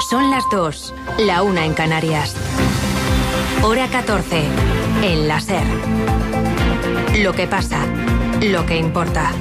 Son las 2, la 1 en Canarias. Hora 14, en la SER. Lo que pasa, lo que importa.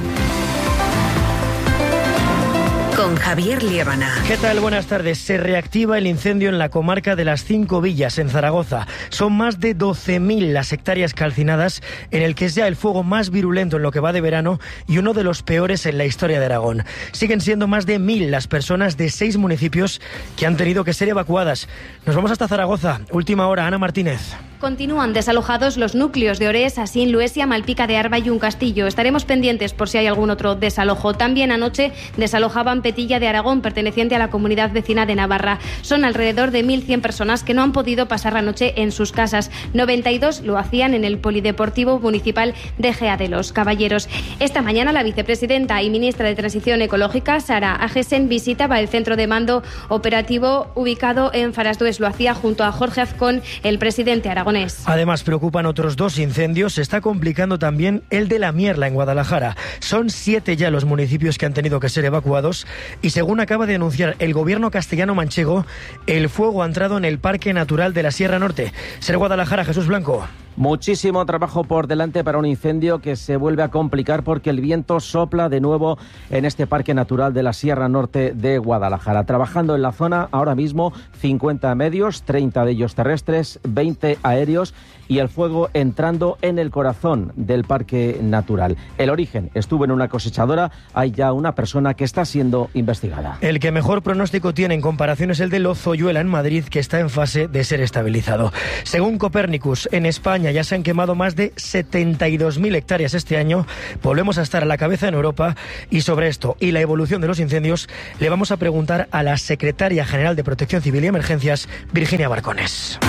Con Javier Liébana. ¿Qué tal? Buenas tardes. Se reactiva el incendio en la comarca de las 5 Villas, en Zaragoza. Son más de 12.000 las hectáreas calcinadas, en el que es ya el fuego más virulento en lo que va de verano y uno de los peores en la historia de Aragón. Siguen siendo más de 1.000 las personas de 6 municipios que han tenido que ser evacuadas. Nos vamos hasta Zaragoza. Última hora, Ana Martínez. Continúan desalojados los núcleos de Orés, Asín, Luesia, Malpica de Arba y Un Castillo. Estaremos pendientes por si hay algún otro desalojo. También anoche desalojaban Petilla de Aragón, perteneciente a la comunidad vecina de Navarra. Son alrededor de 1.100 personas que no han podido pasar la noche en sus casas. 92 lo hacían en el Polideportivo Municipal de Gea de los Caballeros. Esta mañana la vicepresidenta y ministra de Transición Ecológica, Sara Agesen, visitaba el centro de mando operativo ubicado en Farasdues. Lo hacía junto a Jorge Azcón, el presidente aragonés. Además, preocupan otros 2 incendios. Se está complicando también el de La Mierla, en Guadalajara. Son 7 ya los municipios que han tenido que ser evacuados y, según acaba de anunciar el gobierno castellano-manchego, el fuego ha entrado en el Parque Natural de la Sierra Norte. Ser Guadalajara, Jesús Blanco. Muchísimo trabajo por delante para un incendio que se vuelve a complicar porque el viento sopla de nuevo en este Parque Natural de la Sierra Norte de Guadalajara. Trabajando en la zona ahora mismo 50 medios, 30 de ellos terrestres, 20 aéreos y el fuego entrando en el corazón del Parque Natural. El origen estuvo en una cosechadora. Hay ya una persona que está siendo investigada. El que mejor pronóstico tiene en comparación es el de Lozoyuela en Madrid, que está en fase de ser estabilizado. Según Copérnicus, en España ya se han quemado más de 72.000 hectáreas este año. Volvemos a estar a la cabeza en Europa, y sobre esto y la evolución de los incendios le vamos a preguntar a la secretaria general de Protección Civil y Emergencias, Virginia Barcones.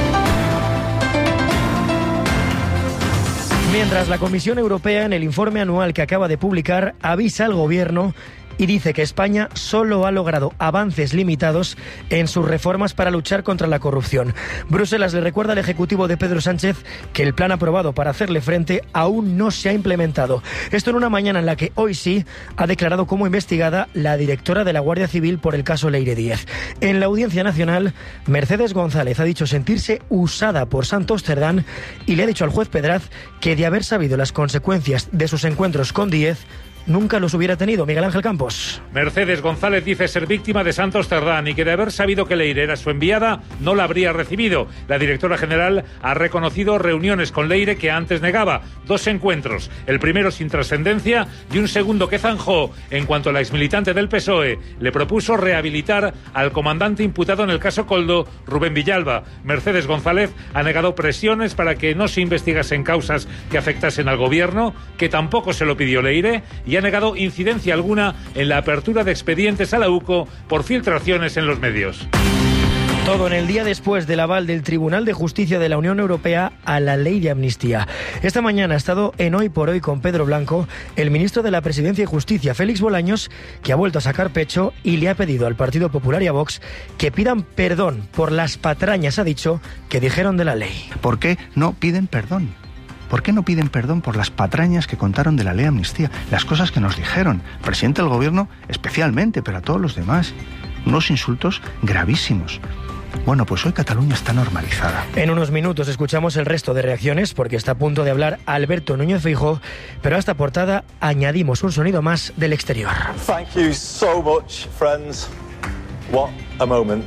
Mientras, la Comisión Europea, en el informe anual que acaba de publicar, avisa al Gobierno y dice que España solo ha logrado avances limitados en sus reformas para luchar contra la corrupción. Bruselas le recuerda al Ejecutivo de Pedro Sánchez que el plan aprobado para hacerle frente aún no se ha implementado. Esto en una mañana en la que hoy sí ha declarado como investigada la directora de la Guardia Civil por el caso Leire Díez. En la Audiencia Nacional, Mercedes González ha dicho sentirse usada por Santos Cerdán y le ha dicho al juez Pedraz que, de haber sabido las consecuencias de sus encuentros con Díez, nunca los hubiera tenido. Miguel Ángel Campos. Mercedes González dice ser víctima de Santos Cerdán y que, de haber sabido que Leire era su enviada, no la habría recibido. La directora general ha reconocido reuniones con Leire que antes negaba. 2 encuentros, el primero sin trascendencia y un segundo que zanjó en cuanto la exmilitante del PSOE le propuso rehabilitar al comandante imputado en el caso Koldo, Rubén Villalba. Mercedes González ha negado presiones para que no se investigasen causas que afectasen al gobierno, que tampoco se lo pidió Leire, y ha negado incidencia alguna en la apertura de expedientes a la UCO por filtraciones en los medios. Todo en el día después del aval del Tribunal de Justicia de la Unión Europea a la ley de amnistía. Esta mañana ha estado en Hoy por Hoy con Pedro Blanco el ministro de la Presidencia y Justicia, Félix Bolaños, que ha vuelto a sacar pecho y le ha pedido al Partido Popular y a Vox que pidan perdón por las patrañas, ha dicho, que dijeron de la ley. ¿Por qué no piden perdón? ¿Por qué no piden perdón por las patrañas que contaron de la ley de amnistía? Las cosas que nos dijeron, el presidente del gobierno especialmente, pero a todos los demás. Unos insultos gravísimos. Bueno, pues hoy Cataluña está normalizada. En unos minutos escuchamos el resto de reacciones, porque está a punto de hablar Alberto Núñez Feijóo, pero a esta portada añadimos un sonido más del exterior. Thank you so much, friends. What a moment.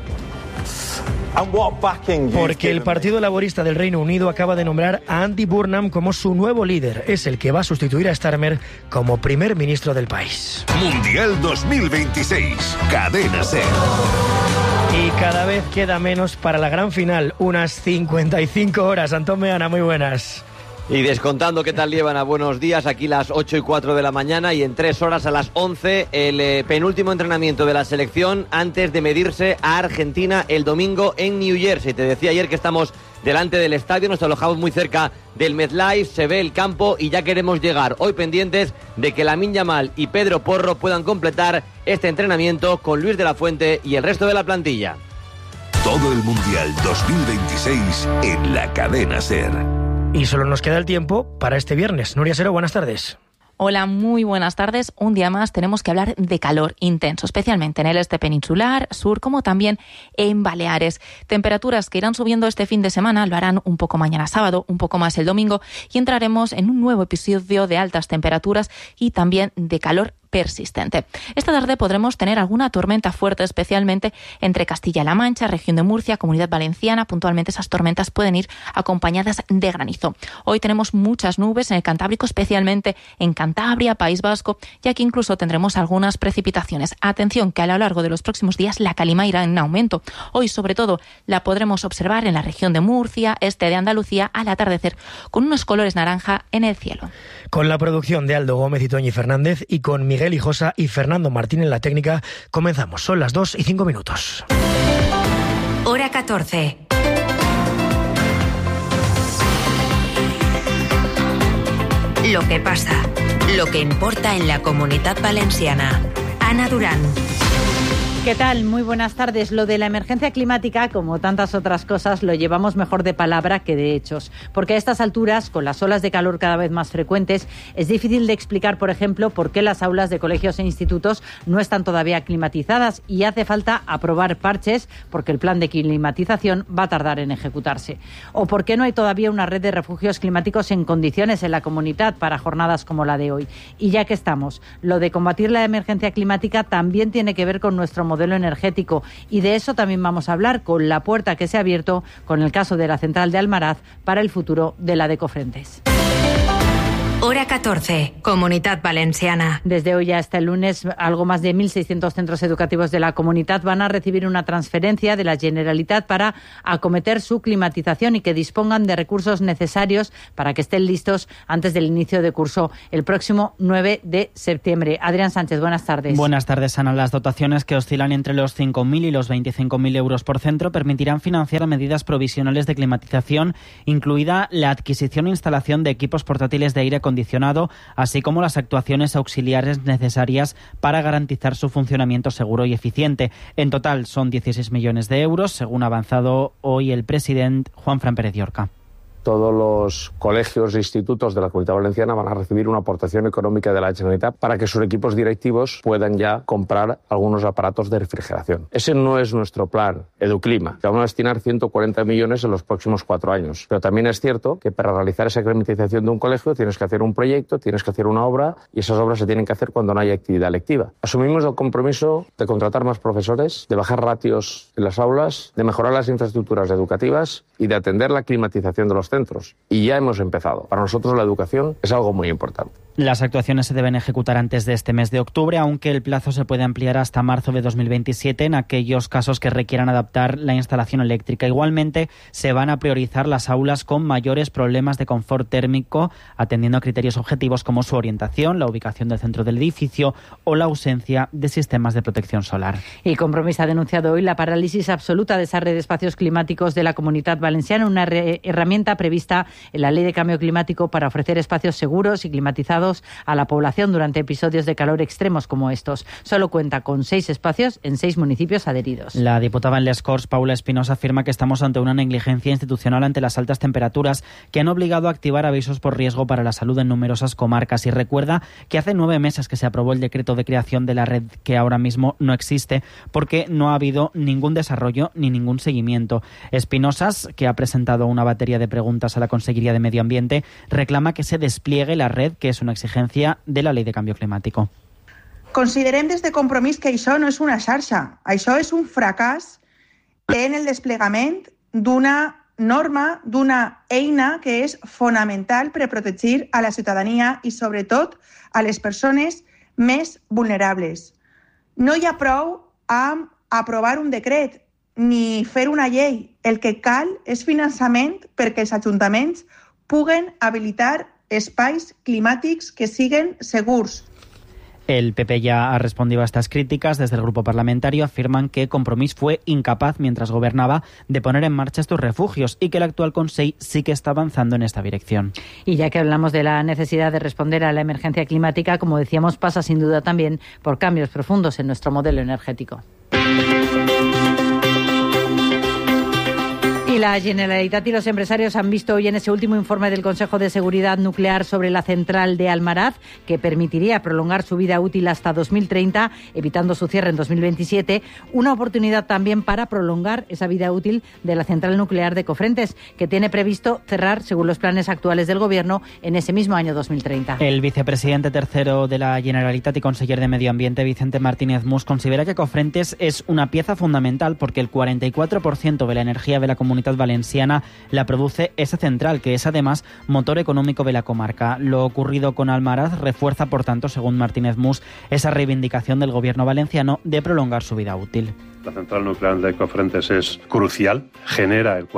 Porque el Partido Laborista del Reino Unido acaba de nombrar a Andy Burnham como su nuevo líder. Es el que va a sustituir a Starmer como primer ministro del país. Mundial 2026, Cadena SER. Y cada vez queda menos para la gran final, unas 55 horas. Antón Meana, muy buenas. Y descontando, ¿qué tal, Liébana? Buenos días, aquí las 8:04 de la mañana y en 3 horas a las 11 el penúltimo entrenamiento de la selección antes de medirse a Argentina el domingo en New Jersey. Te decía ayer que estamos delante del estadio, nos alojamos muy cerca del MetLife, se ve el campo y ya queremos llegar. Hoy pendientes de que Lamine Yamal y Pedro Porro puedan completar este entrenamiento con Luis de la Fuente y el resto de la plantilla. Todo el Mundial 2026 en la Cadena SER. Y solo nos queda el tiempo para este viernes. Nuria Sero, buenas tardes. Hola, muy buenas tardes. Un día más tenemos que hablar de calor intenso, especialmente en el este peninsular, sur, como también en Baleares. Temperaturas que irán subiendo este fin de semana, lo harán un poco mañana sábado, un poco más el domingo, y entraremos en un nuevo episodio de altas temperaturas y también de calor persistente. Esta tarde podremos tener alguna tormenta fuerte, especialmente entre Castilla-La Mancha, región de Murcia, Comunidad Valenciana. Puntualmente esas tormentas pueden ir acompañadas de granizo. Hoy tenemos muchas nubes en el Cantábrico, especialmente en Cantabria, País Vasco, y aquí incluso tendremos algunas precipitaciones. Atención, que a lo largo de los próximos días la calima irá en aumento. Hoy, sobre todo, la podremos observar en la región de Murcia, este de Andalucía, al atardecer, con unos colores naranja en el cielo. Con la producción de Aldo Gómez y Toñi Fernández y con Miguel Hijosa y Fernando Martín en la técnica, comenzamos. Son las 2:05. Hora 14. Lo que pasa, lo que importa en la Comunitat Valenciana. Ana Durán. ¿Qué tal? Muy buenas tardes. Lo de la emergencia climática, como tantas otras cosas, lo llevamos mejor de palabra que de hechos. Porque a estas alturas, con las olas de calor cada vez más frecuentes, es difícil de explicar, por ejemplo, por qué las aulas de colegios e institutos no están todavía climatizadas y hace falta aprobar parches porque el plan de climatización va a tardar en ejecutarse. O por qué no hay todavía una red de refugios climáticos en condiciones en la comunidad para jornadas como la de hoy. Y ya que estamos, lo de combatir la emergencia climática también tiene que ver con nuestro modelo energético, y de eso también vamos a hablar con la puerta que se ha abierto con el caso de la central de Almaraz para el futuro de la de Cofrentes. Hora 14, Comunitat Valenciana. Desde hoy hasta el lunes, algo más de 1.600 centros educativos de la comunidad van a recibir una transferencia de la Generalitat para acometer su climatización y que dispongan de recursos necesarios para que estén listos antes del inicio de curso el próximo 9 de septiembre. Adrián Sánchez, buenas tardes. Buenas tardes, Ana. Las dotaciones, que oscilan entre los 5.000 y los 25.000 euros por centro, permitirán financiar medidas provisionales de climatización, incluida la adquisición e instalación de equipos portátiles de aire acondicionado, así como las actuaciones auxiliares necesarias para garantizar su funcionamiento seguro y eficiente. En total son 16 millones de euros, según ha avanzado hoy el presidente Juanfran Pérez Llorca. Todos los colegios e institutos de la Comunidad Valenciana van a recibir una aportación económica de la Generalitat para que sus equipos directivos puedan ya comprar algunos aparatos de refrigeración. Ese no es nuestro plan Educlima. Vamos a destinar 140 millones en los próximos 4 años. Pero también es cierto que para realizar esa climatización de un colegio tienes que hacer un proyecto, tienes que hacer una obra, y esas obras se tienen que hacer cuando no hay actividad lectiva. Asumimos el compromiso de contratar más profesores, de bajar ratios en las aulas, de mejorar las infraestructuras educativas y de atender la climatización de los centros. Y ya hemos empezado. Para nosotros la educación es algo muy importante. Las actuaciones se deben ejecutar antes de este mes de octubre, aunque el plazo se puede ampliar hasta marzo de 2027 en aquellos casos que requieran adaptar la instalación eléctrica. Igualmente, se van a priorizar las aulas con mayores problemas de confort térmico, atendiendo a criterios objetivos como su orientación, la ubicación del centro del edificio o la ausencia de sistemas de protección solar. Y Compromís ha denunciado hoy la parálisis absoluta de esa red de espacios climáticos de la Comunidad Valenciana, una herramienta prevista en la Ley de Cambio Climático para ofrecer espacios seguros y climatizados a la población durante episodios de calor extremos como estos. Solo cuenta con 6 espacios en 6 municipios adheridos. La diputada en Les Corts, Paula Espinosa, afirma que estamos ante una negligencia institucional ante las altas temperaturas que han obligado a activar avisos por riesgo para la salud en numerosas comarcas, y recuerda que hace 9 meses que se aprobó el decreto de creación de la red, que ahora mismo no existe porque no ha habido ningún desarrollo ni ningún seguimiento. Espinosa, que ha presentado una batería de preguntas a la Conselleria de Medio Ambiente, reclama que se despliegue la red, que es una exigencia de la Ley de Canvi Climàtic. Considerem des de Compromís que això no és una xarxa, això és un fracàs en el desplegament d'una norma, d'una eina que és fonamental per a protegir a la ciutadania i sobretot a les persones més vulnerables. No hi ha prou amb aprovar un decret ni fer una llei. El que cal és finançament perquè els ajuntaments puguen habilitar espais climàtics que siguen segurs. El PP ya ha respondido a estas críticas. Desde el grupo parlamentario afirman que Compromís fue incapaz, mientras gobernaba, de poner en marcha estos refugios y que el actual Consell sí que está avanzando en esta dirección. Y ya que hablamos de la necesidad de responder a la emergencia climática, como decíamos, pasa sin duda también por cambios profundos en nuestro modelo energético. Y la Generalitat y los empresarios han visto hoy en ese último informe del Consejo de Seguridad Nuclear sobre la central de Almaraz, que permitiría prolongar su vida útil hasta 2030, evitando su cierre en 2027, una oportunidad también para prolongar esa vida útil de la central nuclear de Cofrentes, que tiene previsto cerrar, según los planes actuales del Gobierno, en ese mismo año 2030. El vicepresidente tercero de la Generalitat y conseller de Medio Ambiente, Vicente Martínez Mus, considera que Cofrentes es una pieza fundamental porque el 44% de la energía de la Comunidad Valenciana la produce esa central, que es además motor económico de la comarca. Lo ocurrido con Almaraz refuerza, por tanto, según Martínez Mus, esa reivindicación del Gobierno valenciano de prolongar su vida útil. La central nuclear de Cofrentes es crucial, genera el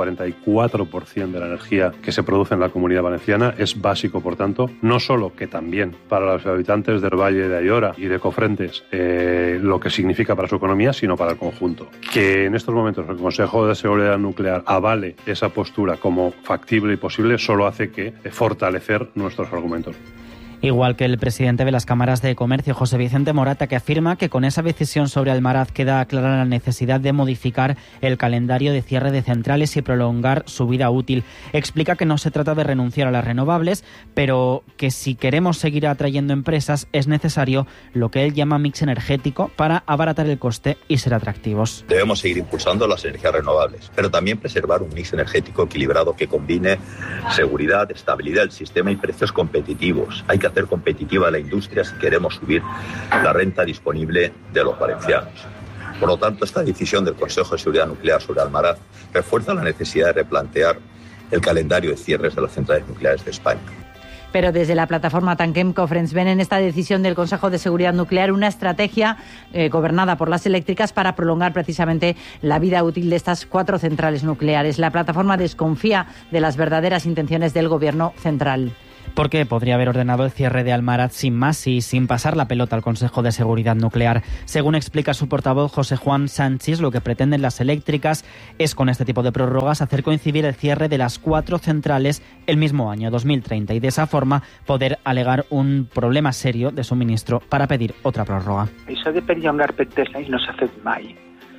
44% de la energía que se produce en la Comunidad Valenciana, es básico, por tanto, no solo que también para los habitantes del Valle de Ayora y de Cofrentes lo que significa para su economía, sino para el conjunto. Que en estos momentos el Consejo de Seguridad Nuclear avale esa postura como factible y posible solo hace que fortalecer nuestros argumentos. Igual que el presidente de las cámaras de comercio, José Vicente Morata, que afirma que con esa decisión sobre Almaraz queda clara la necesidad de modificar el calendario de cierre de centrales y prolongar su vida útil. Explica que no se trata de renunciar a las renovables, pero que si queremos seguir atrayendo empresas es necesario lo que él llama mix energético para abaratar el coste y ser atractivos. Debemos seguir impulsando las energías renovables, pero también preservar un mix energético equilibrado que combine seguridad, estabilidad del sistema y precios competitivos. Hay que hacer competitiva la industria si queremos subir la renta disponible de los valencianos. Por lo tanto, esta decisión del Consejo de Seguridad Nuclear sobre Almaraz refuerza la necesidad de replantear el calendario de cierres de las centrales nucleares de España. Pero desde la plataforma Tanquem Cofrents ven en esta decisión del Consejo de Seguridad Nuclear una estrategia gobernada por las eléctricas para prolongar precisamente la vida útil de estas 4 centrales nucleares. La plataforma desconfía de las verdaderas intenciones del Gobierno central. Porque podría haber ordenado el cierre de Almaraz sin más y sin pasar la pelota al Consejo de Seguridad Nuclear. Según explica su portavoz José Juan Sánchez, lo que pretenden las eléctricas es, con este tipo de prórrogas, hacer coincidir el cierre de las 4 centrales el mismo año, 2030, y de esa forma poder alegar un problema serio de suministro para pedir otra prórroga. Això de perllongar per 3 anys no s'ha fet mai.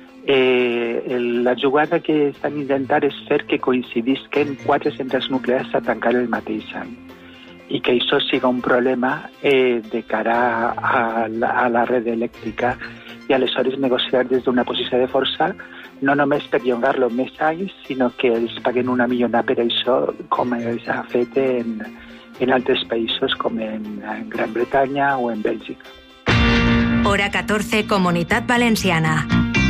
La jugada que estan intentant és fer que coincidisquen 4 centrals nuclears a tancar el mateix any, i que això siga un problema de cara a la red elèctrica, i aleshores negociar des d'una posició de força, no només perllongar-lo més anys, sinó que els paguen una millonada per això, com s'ha fet en altres països com en Gran Bretanya o en Bèlgica. Hora 14, Comunitat Valenciana.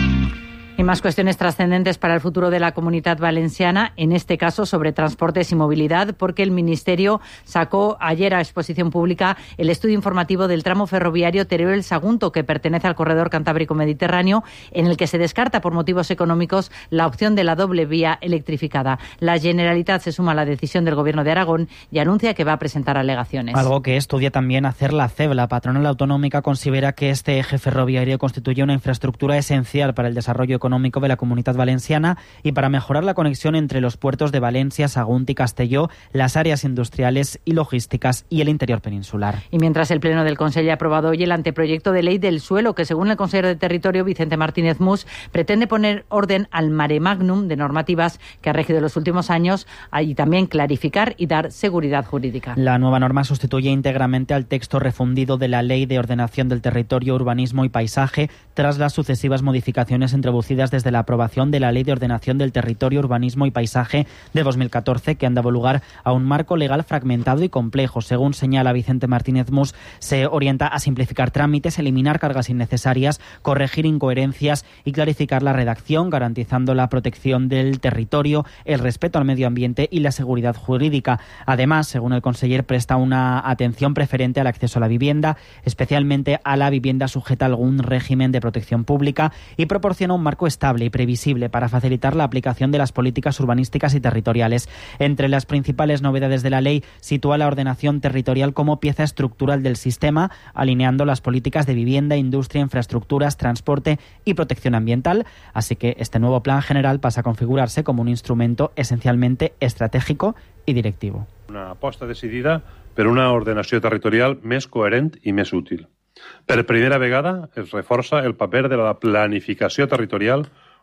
Y más cuestiones trascendentes para el futuro de la Comunidad Valenciana, en este caso sobre transportes y movilidad, porque el Ministerio sacó ayer a exposición pública el estudio informativo del tramo ferroviario Teruel-Sagunto, que pertenece al corredor Cantábrico-Mediterráneo, en el que se descarta por motivos económicos la opción de la doble vía electrificada. La Generalitat se suma a la decisión del Gobierno de Aragón y anuncia que va a presentar alegaciones. Algo que estudia también hacer la CEB. La patronal autonómica considera que este eje ferroviario constituye una infraestructura esencial para el desarrollo económico de la Comunidad Valenciana y para mejorar la conexión entre los puertos de Valencia, Sagunt y Castelló, las áreas industriales y logísticas y el interior peninsular. Y mientras el Pleno del Consejo ha aprobado hoy el anteproyecto de ley del suelo, que según el consejero de Territorio, Vicente Martínez Mus, pretende poner orden al mare magnum de normativas que ha regido en los últimos años y también clarificar y dar seguridad jurídica. La nueva norma sustituye íntegramente al texto refundido de la Ley de Ordenación del Territorio, Urbanismo y Paisaje tras las sucesivas modificaciones introducidas desde la aprobación de la Ley de Ordenación del Territorio, Urbanismo y Paisaje de 2014, que han dado lugar a un marco legal fragmentado y complejo. Según señala Vicente Martínez Mus, se orienta a simplificar trámites, eliminar cargas innecesarias, corregir incoherencias y clarificar la redacción, garantizando la protección del territorio, el respeto al medio ambiente y la seguridad jurídica. Además, según el conseller, presta una atención preferente al acceso a la vivienda, especialmente a la vivienda sujeta a algún régimen de protección pública, y proporciona un marco estable y previsible para facilitar la aplicación de las políticas urbanísticas y territoriales. Entre las principales novedades de la ley, sitúa la ordenación territorial como pieza estructural del sistema, alineando las políticas de vivienda, industria, infraestructuras, transporte y protección ambiental. Así que este nuevo plan general pasa a configurarse como un instrumento esencialmente estratégico y directivo. Una aposta decidida per una ordenació territorial més coherent i més útil. Per primera vegada es reforça el paper de la planificació territorial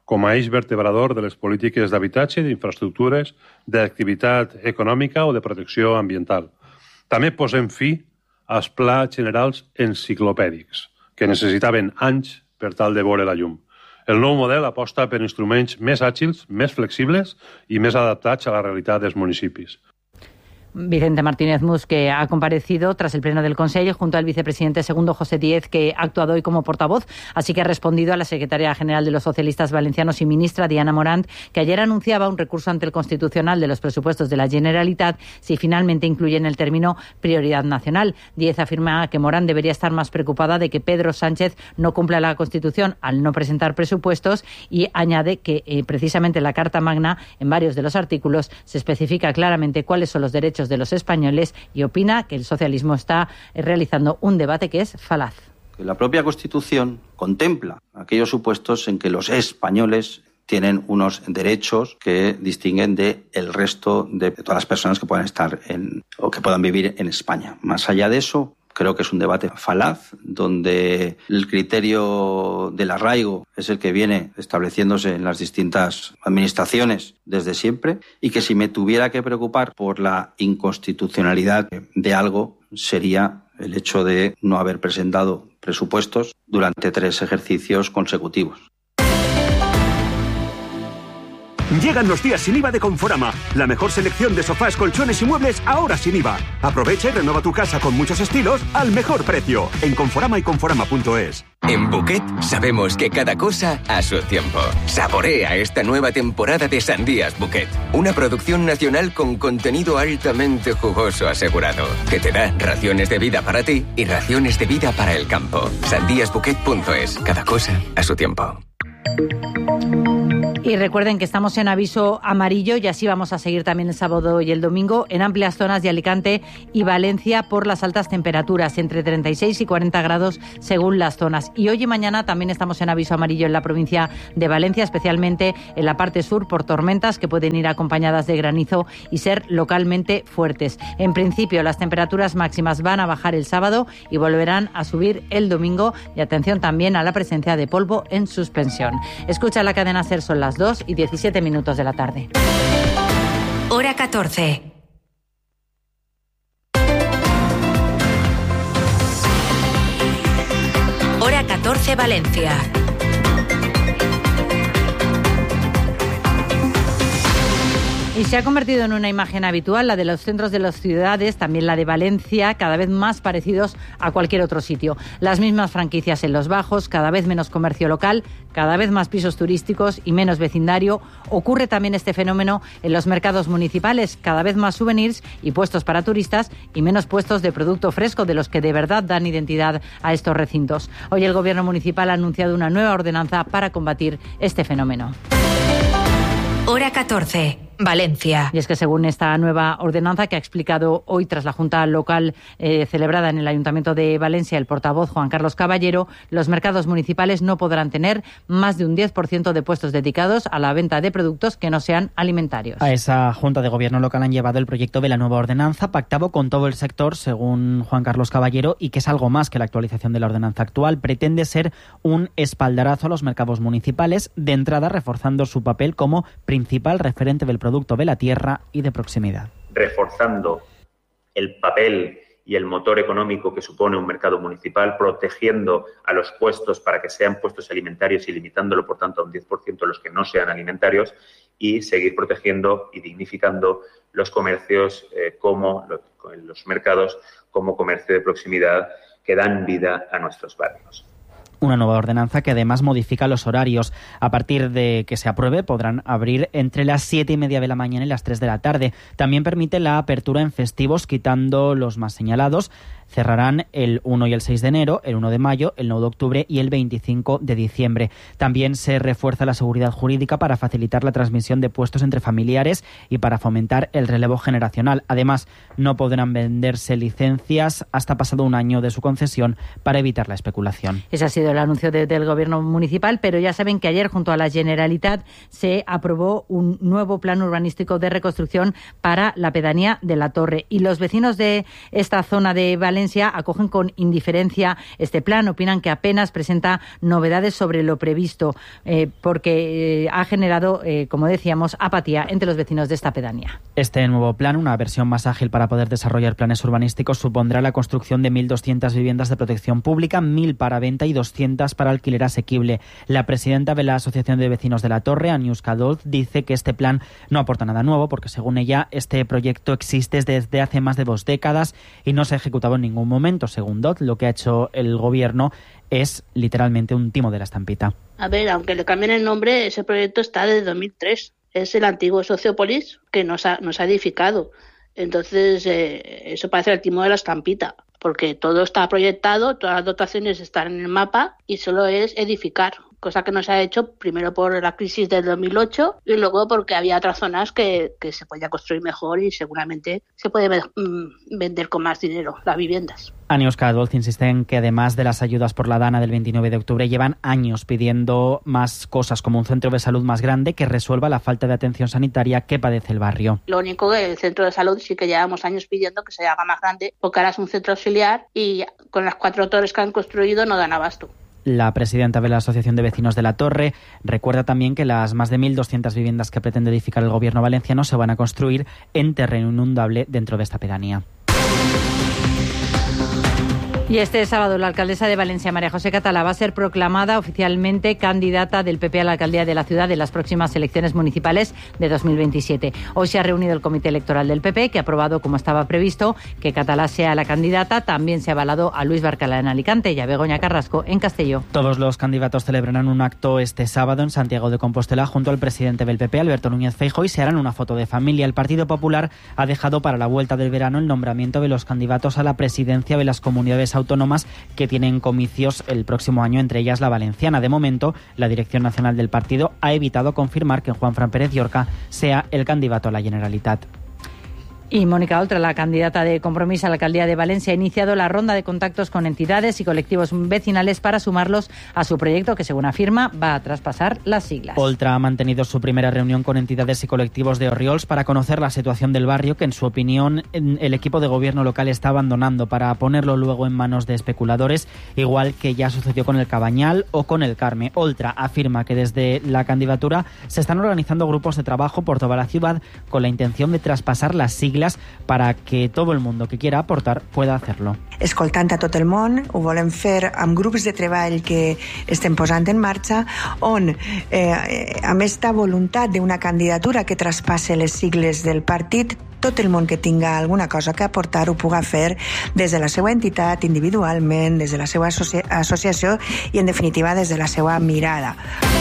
com a eix vertebrador de les polítiques d'habitatge, d'infraestructures, d'activitat econòmica o de protecció ambiental. També posem fi als plans generals enciclopèdics, que necessitaven anys per tal de veure la llum. El nou model aposta per instruments més àgils, més flexibles i més adaptats a la realitat dels municipis. Vicente Martínez Mus, que ha comparecido tras el pleno del Consejo junto al vicepresidente segundo José Díez, que ha actuado hoy como portavoz, así que ha respondido a la secretaria general de los socialistas valencianos y ministra Diana Morant, que ayer anunciaba un recurso ante el Constitucional de los presupuestos de la Generalitat si finalmente incluyen el término prioridad nacional. Díez afirma que Morant debería estar más preocupada de que Pedro Sánchez no cumpla la Constitución al no presentar presupuestos, y añade que precisamente en la Carta Magna, en varios de los artículos, se especifica claramente cuáles son los derechos de los españoles, y opina que el socialismo está realizando un debate que es falaz. La propia Constitución contempla aquellos supuestos en que los españoles tienen unos derechos que distinguen del resto de todas las personas que puedan estar o que puedan vivir en España. Más allá de eso, creo que es un debate falaz, donde el criterio del arraigo es el que viene estableciéndose en las distintas administraciones desde siempre, y que si me tuviera que preocupar por la inconstitucionalidad de algo, sería el hecho de no haber presentado presupuestos durante 3 ejercicios consecutivos. Llegan los días sin IVA de Conforama. La mejor selección de sofás, colchones y muebles ahora sin IVA. Aprovecha y renueva tu casa con muchos estilos al mejor precio. En Conforama y Conforama.es. En Bouquet sabemos que cada cosa a su tiempo. Saborea esta nueva temporada de Sandías Bouquet. Una producción nacional con contenido altamente jugoso asegurado, que te da raciones de vida para ti y raciones de vida para el campo. Sandíasbouquet.es. Cada cosa a su tiempo. Y recuerden que estamos en aviso amarillo, y así vamos a seguir también el sábado y el domingo en amplias zonas de Alicante y Valencia por las altas temperaturas, entre 36 y 40 grados según las zonas. Y hoy y mañana también estamos en aviso amarillo en la provincia de Valencia, especialmente en la parte sur, por tormentas que pueden ir acompañadas de granizo y ser localmente fuertes. En principio, las temperaturas máximas van a bajar el sábado y volverán a subir el domingo, y atención también a la presencia de polvo en suspensión. Escucha la cadena SER, son las 2:17 de la tarde. Hora 14. Hora 14, Valencia. Y se ha convertido en una imagen habitual la de los centros de las ciudades, también la de Valencia, cada vez más parecidos a cualquier otro sitio. Las mismas franquicias en los bajos, cada vez menos comercio local, cada vez más pisos turísticos y menos vecindario. Ocurre también este fenómeno en los mercados municipales, cada vez más souvenirs y puestos para turistas y menos puestos de producto fresco, de los que de verdad dan identidad a estos recintos. Hoy el Gobierno municipal ha anunciado una nueva ordenanza para combatir este fenómeno. Hora 14, Valencia. Y es que según esta nueva ordenanza que ha explicado hoy tras la Junta Local celebrada en el Ayuntamiento de Valencia el portavoz Juan Carlos Caballero, los mercados municipales no podrán tener más de un 10% de puestos dedicados a la venta de productos que no sean alimentarios. A esa Junta de Gobierno local han llevado el proyecto de la nueva ordenanza, pactado con todo el sector, según Juan Carlos Caballero, y que es algo más que la actualización de la ordenanza actual. Pretende ser un espaldarazo a los mercados municipales, de entrada reforzando su papel como principal referente del producto de la tierra y de proximidad. Reforzando el papel y el motor económico que supone un mercado municipal, protegiendo a los puestos para que sean puestos alimentarios y limitándolo, por tanto, a un 10% los que no sean alimentarios, y seguir protegiendo y dignificando los comercios como los mercados como comercio de proximidad que dan vida a nuestros barrios. Una nueva ordenanza que además modifica los horarios. A partir de que se apruebe podrán abrir entre las 7:30 de la mañana y las 3 de la tarde. También permite la apertura en festivos, quitando los más señalados. Cerrarán el 1 y el 6 de enero, el 1 de mayo, el 9 de octubre y el 25 de diciembre. También se refuerza la seguridad jurídica para facilitar la transmisión de puestos entre familiares y para fomentar el relevo generacional. Además, no podrán venderse licencias hasta pasado un año de su concesión para evitar la especulación. Ese ha sido el anuncio del Gobierno municipal, pero ya saben que ayer junto a la Generalitat se aprobó un nuevo plan urbanístico de reconstrucción para la pedanía de la Torre. Y los vecinos de esta zona de Valencia Valencia acogen con indiferencia este plan. Opinan que apenas presenta novedades sobre lo previsto, porque ha generado, como decíamos, apatía entre los vecinos de esta pedanía. Este nuevo plan, una versión más ágil para poder desarrollar planes urbanísticos, supondrá la construcción de 1.200 viviendas de protección pública, 1.000 para venta y 200 para alquiler asequible. La presidenta de la Asociación de Vecinos de la Torre, Aniuska Dolt, dice que este plan no aporta nada nuevo porque, según ella, este proyecto existe desde hace más de 2 décadas y no se ha ejecutado en ningún momento. Según Dolt, lo que ha hecho el gobierno es literalmente un timo de la estampita. A ver, aunque le cambien el nombre, ese proyecto está desde 2003. Es el antiguo Sociopolis que nos ha edificado. Entonces, eso parece el timo de la estampita, porque todo está proyectado, todas las dotaciones están en el mapa y solo es edificar, cosa que no se ha hecho primero por la crisis del 2008 y luego porque había otras zonas que se podía construir mejor y seguramente se puede vender con más dinero las viviendas. Aniuska Dolt insiste en que además de las ayudas por la DANA del 29 de octubre llevan años pidiendo más cosas, como un centro de salud más grande que resuelva la falta de atención sanitaria que padece el barrio. Lo único que el centro de salud sí que llevamos años pidiendo que se haga más grande, porque ahora es un centro auxiliar y con las 4 torres que han construido no dan abasto. La presidenta de la Asociación de Vecinos de la Torre recuerda también que las más de 1.200 viviendas que pretende edificar el gobierno valenciano se van a construir en terreno inundable dentro de esta pedanía. Y este sábado la alcaldesa de Valencia, María José Catalá, va a ser proclamada oficialmente candidata del PP a la alcaldía de la ciudad en las próximas elecciones municipales de 2027. Hoy se ha reunido el comité electoral del PP, que ha aprobado, como estaba previsto, que Catalá sea la candidata. También se ha avalado a Luis Barcala en Alicante y a Begoña Carrasco en Castelló. Todos los candidatos celebrarán un acto este sábado en Santiago de Compostela junto al presidente del PP, Alberto Núñez Feijóo, y se harán una foto de familia. El Partido Popular ha dejado para la vuelta del verano el nombramiento de los candidatos a la presidencia de las comunidades autónomas que tienen comicios el próximo año, entre ellas la valenciana. De momento, la dirección nacional del partido ha evitado confirmar que Juanfran Pérez Llorca sea el candidato a la Generalitat. Y Mónica Oltra, la candidata de Compromís a la alcaldía de Valencia, ha iniciado la ronda de contactos con entidades y colectivos vecinales para sumarlos a su proyecto, que, según afirma, va a traspasar las siglas. Oltra ha mantenido su primera reunión con entidades y colectivos de Orriols para conocer la situación del barrio, que en su opinión el equipo de gobierno local está abandonando para ponerlo luego en manos de especuladores, igual que ya sucedió con el Cabañal o con el Carme. Oltra afirma que desde la candidatura se están organizando grupos de trabajo por toda la ciudad con la intención de traspasar las siglas para que todo el mundo que quiera aportar pueda hacerlo. Escoltant a tot el món, ho volem fer amb grups de treball que estem posant en marxa, on amb esta voluntat d'una candidatura que traspasse les sigles del partit, tot el món que tinga alguna cosa que aportar ho puga fer des de la seva entitat, individualment, des de la seva associació i, en definitiva, des de la seva mirada.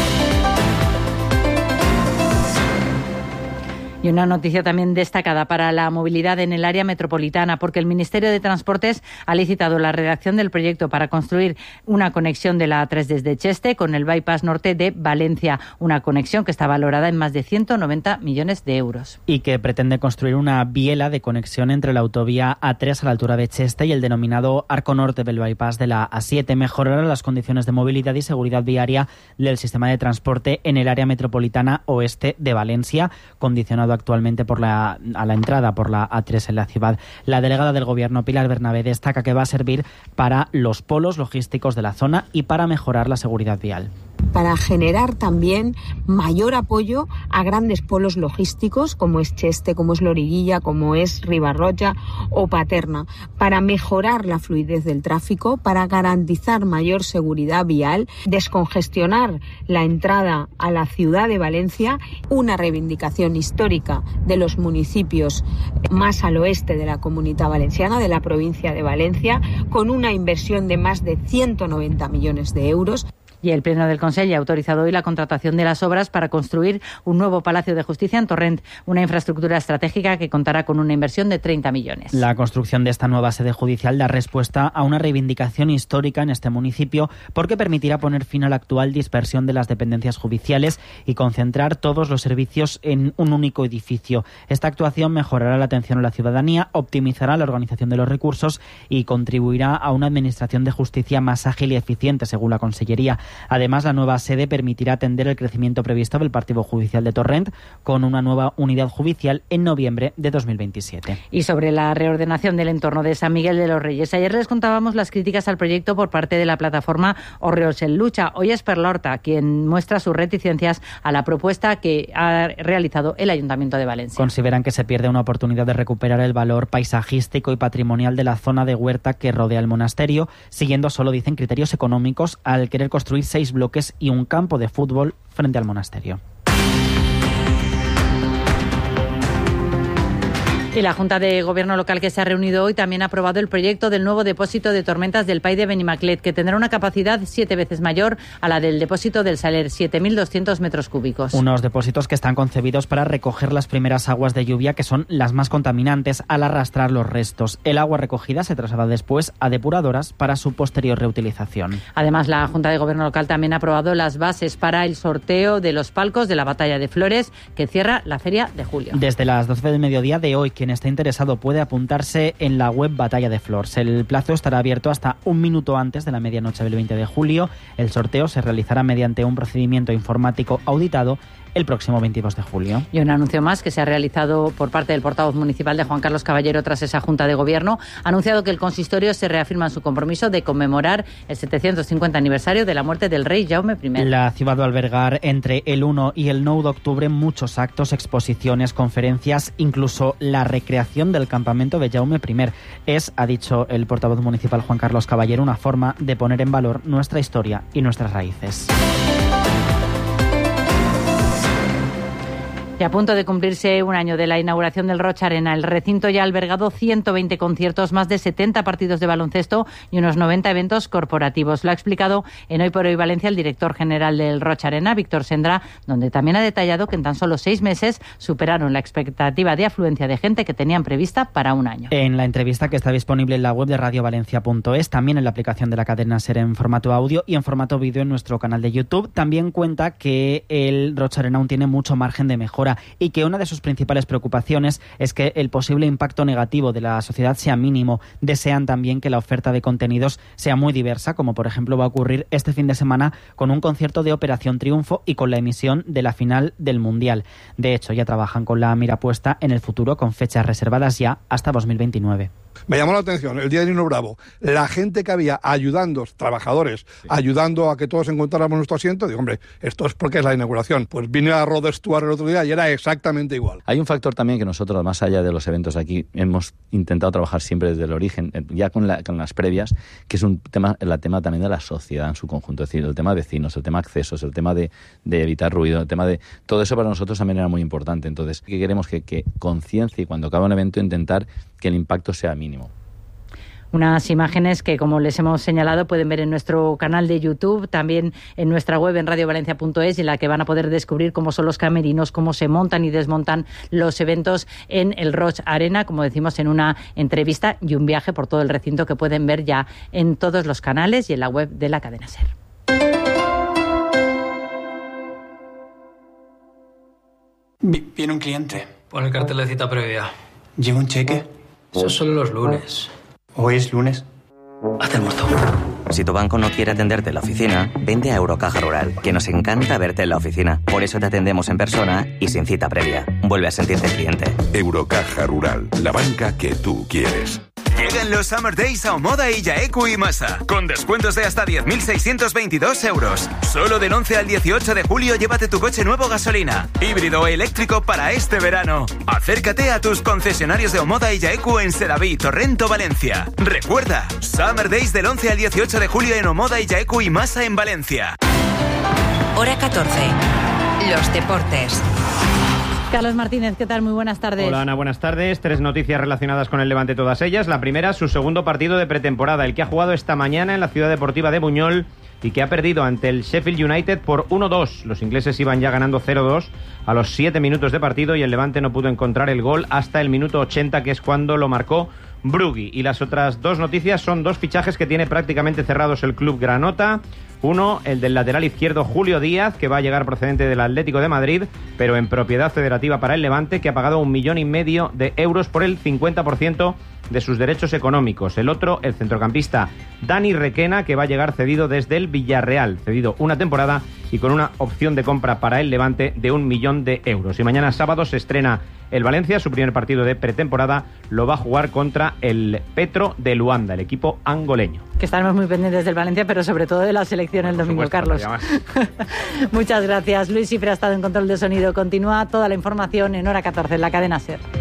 Y una noticia también destacada para la movilidad en el área metropolitana, porque el Ministerio de Transportes ha licitado la redacción del proyecto para construir una conexión de la A3 desde Cheste con el bypass norte de Valencia, una conexión que está valorada en más de 190 millones de euros. Y que pretende construir una biela de conexión entre la autovía A3 a la altura de Cheste y el denominado arco norte del bypass de la A7. Mejorará las condiciones de movilidad y seguridad viaria del sistema de transporte en el área metropolitana oeste de Valencia, condicionado actualmente a la entrada por la A3 en la ciudad. La delegada del Gobierno, Pilar Bernabé, destaca que va a servir para los polos logísticos de la zona y para mejorar la seguridad vial. Para generar también mayor apoyo a grandes polos logísticos como es Cheste, como es Loriguilla, como es Ribarroja o Paterna, para mejorar la fluidez del tráfico, para garantizar mayor seguridad vial, descongestionar la entrada a la ciudad de Valencia, una reivindicación histórica de los municipios más al oeste de la Comunidad Valenciana, de la provincia de Valencia, con una inversión de más de 190 millones de euros. Y el Pleno del Consell ha autorizado hoy la contratación de las obras para construir un nuevo Palacio de Justicia en Torrent, una infraestructura estratégica que contará con una inversión de 30 millones. La construcción de esta nueva sede judicial da respuesta a una reivindicación histórica en este municipio, porque permitirá poner fin a la actual dispersión de las dependencias judiciales y concentrar todos los servicios en un único edificio. Esta actuación mejorará la atención a la ciudadanía, optimizará la organización de los recursos y contribuirá a una administración de justicia más ágil y eficiente, según la Consellería. Además, la nueva sede permitirá atender el crecimiento previsto del Partido Judicial de Torrent con una nueva unidad judicial en noviembre de 2027. Y sobre la reordenación del entorno de San Miguel de los Reyes, ayer les contábamos las críticas al proyecto por parte de la plataforma Orriols en Lucha. Hoy es Perlorta quien muestra sus reticencias a la propuesta que ha realizado el Ayuntamiento de Valencia. Consideran que se pierde una oportunidad de recuperar el valor paisajístico y patrimonial de la zona de huerta que rodea el monasterio, siguiendo solo, dicen, criterios económicos al querer construir 6 bloques y un campo de fútbol frente al monasterio. Y la Junta de Gobierno local que se ha reunido hoy también ha aprobado el proyecto del nuevo depósito de tormentas del Pai de Benimaclet, que tendrá una capacidad 7 veces mayor a la del depósito del Saler, 7.200 metros cúbicos. Unos depósitos que están concebidos para recoger las primeras aguas de lluvia, que son las más contaminantes al arrastrar los restos. El agua recogida se traslada después a depuradoras para su posterior reutilización. Además, la Junta de Gobierno local también ha aprobado las bases para el sorteo de los palcos de la Batalla de Flores, que cierra la Feria de Julio. Desde las 12 del mediodía de hoy, quien esté interesado puede apuntarse en la web Batalla de Flors. El plazo estará abierto hasta un minuto antes de la medianoche del 20 de julio. El sorteo se realizará mediante un procedimiento informático auditado el próximo 22 de julio. Y un anuncio más que se ha realizado por parte del portavoz municipal de Juan Carlos Caballero tras esa Junta de Gobierno. Ha anunciado que el consistorio se reafirma en su compromiso de conmemorar el 750 aniversario de la muerte del rey Jaume I. La ciudad va a albergar entre el 1 y el 9 de octubre muchos actos, exposiciones, conferencias, incluso la recreación del campamento de Jaume I. Es, ha dicho el portavoz municipal Juan Carlos Caballero, una forma de poner en valor nuestra historia y nuestras raíces. Y a punto de cumplirse un año de la inauguración del Roig Arena, el recinto ya ha albergado 120 conciertos, más de 70 partidos de baloncesto y unos 90 eventos corporativos. Lo ha explicado en Hoy por Hoy Valencia el director general del Roig Arena, Víctor Sendra, donde también ha detallado que en tan solo 6 meses superaron la expectativa de afluencia de gente que tenían prevista para un año. En la entrevista, que está disponible en la web de radiovalencia.es, también en la aplicación de la cadena SER en formato audio y en formato vídeo en nuestro canal de YouTube, también cuenta que el Roig Arena aún tiene mucho margen de mejora y que una de sus principales preocupaciones es que el posible impacto negativo de la sociedad sea mínimo. Desean también que la oferta de contenidos sea muy diversa, como por ejemplo va a ocurrir este fin de semana con un concierto de Operación Triunfo y con la emisión de la final del Mundial. De hecho, ya trabajan con la mira puesta en el futuro, con fechas reservadas ya hasta 2029. Me llamó la atención el día de Nino Bravo, la gente que había ayudando, trabajadores, ayudando a que todos encontráramos nuestro asiento. Digo, hombre, esto es porque es la inauguración. Pues vine a Rod Stewart el otro día y era exactamente igual. Hay un factor también que nosotros, más allá de los eventos aquí, hemos intentado trabajar siempre desde el origen, ya con las previas, que es el tema también de la sociedad en su conjunto. Es decir, el tema de vecinos, el tema de accesos, el tema de evitar ruido, el tema de... Todo eso para nosotros también era muy importante. Entonces, ¿qué queremos? Que conciencia y cuando acaba un evento intentar que el impacto sea mínimo. Unas imágenes que, como les hemos señalado, pueden ver en nuestro canal de YouTube, también en nuestra web en radiovalencia.es, en la que van a poder descubrir cómo son los camerinos, cómo se montan y desmontan los eventos en el Roig Arena, como decimos, en una entrevista y un viaje por todo el recinto que pueden ver ya en todos los canales y en la web de la cadena SER. Viene un cliente. Pon el cartel de cita previa. ¿Lleva un cheque? Eso es solo los lunes. ¿Hoy es lunes? Hazte el muerto. Si tu banco no quiere atenderte en la oficina, vente a Eurocaja Rural, que nos encanta verte en la oficina. Por eso te atendemos en persona y sin cita previa. Vuelve a sentirte cliente. Eurocaja Rural, la banca que tú quieres. Llegan los Summer Days a Omoda y Yaeku y Masa, con descuentos de hasta 10.622 euros. Solo del 11 al 18 de julio llévate tu coche nuevo gasolina, híbrido o eléctrico para este verano. Acércate a tus concesionarios de Omoda y Yaeku en Sedaví, Torrent o Valencia. Recuerda, Summer Days del 11 al 18 de julio en Omoda y Yaeku y Masa en Valencia. Hora 14. Los deportes. Carlos Martínez, ¿qué tal? Muy buenas tardes. Hola Ana, buenas tardes. 3 noticias relacionadas con el Levante, todas ellas. La primera, su segundo partido de pretemporada, el que ha jugado esta mañana en la Ciudad Deportiva de Buñol y que ha perdido ante el Sheffield United por 1-2. Los ingleses iban ya ganando 0-2 a los 7 minutos de partido y el Levante no pudo encontrar el gol hasta el minuto 80, que es cuando lo marcó Brugui. Y las otras 2 noticias son 2 fichajes que tiene prácticamente cerrados el club granota. Uno, el del lateral izquierdo Julio Díaz, que va a llegar procedente del Atlético de Madrid, pero en propiedad federativa para el Levante, que ha pagado 1,5 millones de euros por el 50% de sus derechos económicos. El otro, el centrocampista Dani Requena, que va a llegar cedido desde el Villarreal, cedido una temporada y con una opción de compra para el Levante de 1 millón de euros. Y mañana sábado se estrena el Valencia, su primer partido de pretemporada lo va a jugar contra el Petro de Luanda, el equipo angoleño. Que estaremos muy pendientes del Valencia, pero sobre todo de la selección el domingo, Carlos. Muchas gracias. Luis Cifre ha estado en control de sonido. Continúa toda la información en Hora 14 en la cadena SER.